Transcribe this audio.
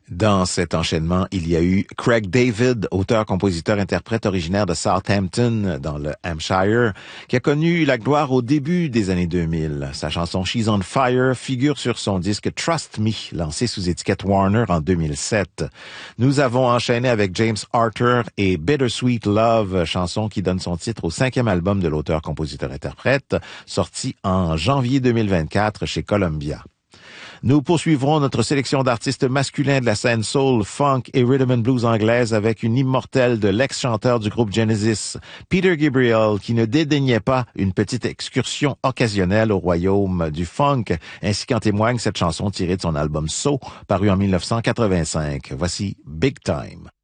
Dans cet enchaînement, il y a eu Craig David, auteur, compositeur, interprète originaire de Southampton, dans le Hampshire, qui a connu la gloire au début des années 2000. Sa chanson She's on Fire figure sur son disque Trust Me, lancé sous étiquette Warner en 2007. Nous avons enchaîné avec James Arthur et Bittersweet Love, chanson qui donne son titre au 5e album de l'auteur, compositeur, interprète, sorti en janvier 2024 chez Columbia. Nous poursuivrons notre sélection d'artistes masculins de la scène soul, funk et rhythm and blues anglaise avec une immortelle de l'ex-chanteur du groupe Genesis, Peter Gabriel, qui ne dédaignait pas une petite excursion occasionnelle au royaume du funk, ainsi qu'en témoigne cette chanson tirée de son album So, paru en 1985. Voici Big Time.